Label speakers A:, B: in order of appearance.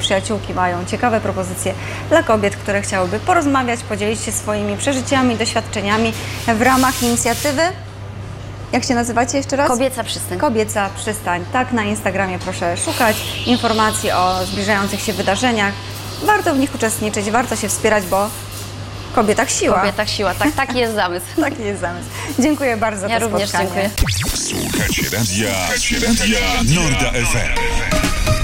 A: przyjaciółki mają ciekawe propozycje dla kobiet, które chciałyby porozmawiać, podzielić się swoimi przeżyciami, doświadczeniami w ramach inicjatywy. Jak się nazywacie jeszcze raz?
B: Kobieca Przystań.
A: Kobieca Przystań. Tak, na Instagramie proszę szukać informacji o zbliżających się wydarzeniach. Warto w nich uczestniczyć, warto się wspierać, bo w kobietach siła.
B: W kobietach siła, tak, taki jest zamysł.
A: Taki jest zamysł. Dziękuję bardzo za
B: Ja
A: to
B: również
A: spotkanie.
B: dziękuję.
C: Słuchacie radia Norda FM.